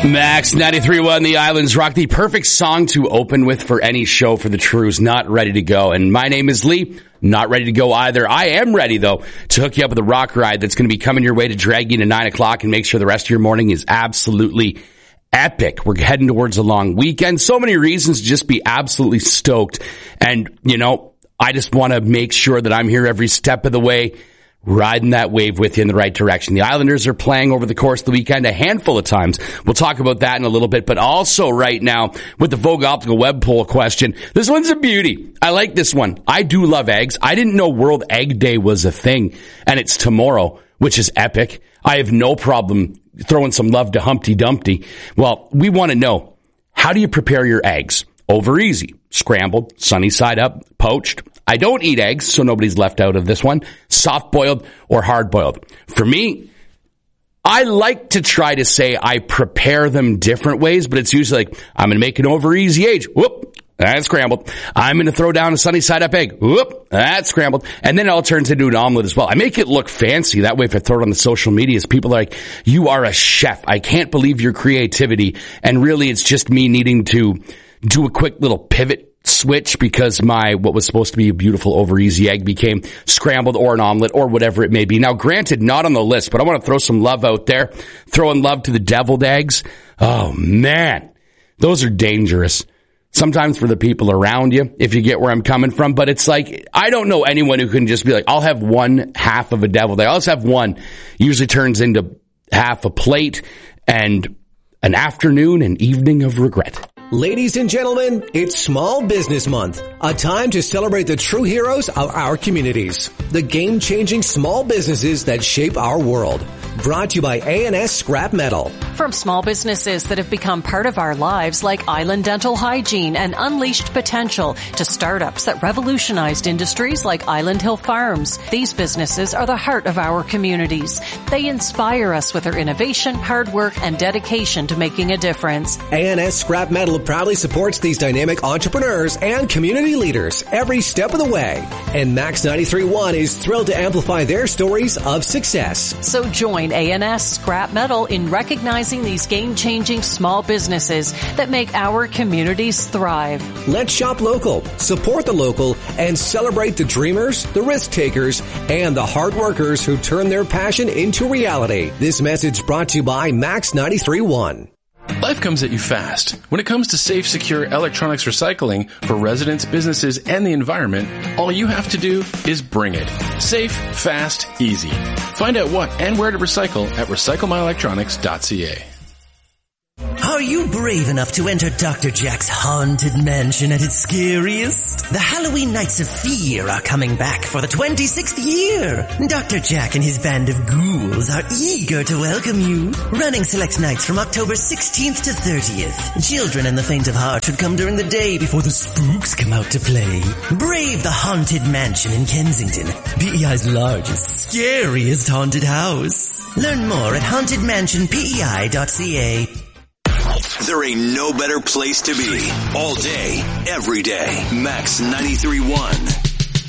Max 93.1, The Islands Rock, the perfect song to open with for any show for the Trues. Not ready to go. And my name is Lee. Not ready to go either. I am ready, though, to hook you up with a rock ride that's going to be coming your way to drag you to 9 o'clock and make sure the rest of your morning is absolutely epic. We're heading towards a long weekend. So many reasons to just be absolutely stoked. And, you know, I just want to make sure that I'm here every step of the way, riding that wave with you in the right direction. The Islanders are playing over the course of the weekend a handful of times. We'll talk about that in a little bit, but also right now with the Vogue Optical Web Poll question. This one's a beauty. I like this one. I do love eggs. I didn't know World Egg Day was a thing, and it's tomorrow, which is epic. I have no problem throwing some love to Humpty Dumpty. Well, we want to know, how do you prepare your eggs? Over easy. Scrambled, sunny side up, poached. I don't eat eggs, so nobody's left out of this one. Soft-boiled or hard-boiled. For me, I like to try to say I prepare them different ways, but it's usually like, I'm going to make an over easy egg. Whoop, that's scrambled. I'm going to throw down a sunny side up egg. Whoop, that's scrambled. And then it all turns into an omelet as well. I make it look fancy. That way, if I throw it on the social medias, people are like, you are a chef. I can't believe your creativity. And really, it's just me needing to do a quick little pivot switch because what was supposed to be a beautiful over easy egg became scrambled or an omelet or whatever it may be. Now, granted, not on the list, but I want to throw some love out there. Throwing love to the deviled eggs. Oh, man. Those are dangerous. Sometimes for the people around you, if you get where I'm coming from. But it's like, I don't know anyone who can just be like, I'll have one half of a deviled egg. I'll just have one. Usually turns into half a plate and an afternoon and evening of regret. Ladies and gentlemen, it's Small Business Month, a time to celebrate the true heroes of our communities, the game-changing small businesses that shape our world. Brought to you by A&S Scrap Metal. From small businesses that have become part of our lives like Island Dental Hygiene and Unleashed Potential to startups that revolutionized industries like Island Hill Farms. These businesses are the heart of our communities. They inspire us with their innovation, hard work, and dedication to making a difference. A&S Scrap Metal proudly supports these dynamic entrepreneurs and community leaders every step of the way. And Max 93.1 is thrilled to amplify their stories of success. So join A&S Scrap Metal in recognizing these game-changing small businesses that make our communities thrive. Let's shop local, support the local, and celebrate the dreamers, the risk takers, and the hard workers who turn their passion into reality. This message brought to you by Max 93.1. Life comes at you fast. When it comes to safe, secure electronics recycling for residents, businesses, and the environment, all you have to do is bring it. Safe, fast, easy. Find out what and where to recycle at recyclemyelectronics.ca. Are you brave enough to enter Dr. Jack's haunted mansion at its scariest? The Halloween Nights of Fear are coming back for the 26th year. Dr. Jack and his band of ghouls are eager to welcome you. Running select nights from October 16th to 30th. Children and the faint of heart should come during the day before the spooks come out to play. Brave the Haunted Mansion in Kensington, PEI's largest, scariest haunted house. Learn more at hauntedmansionpei.ca. There ain't no better place to be. All day, every day. Max 93.1.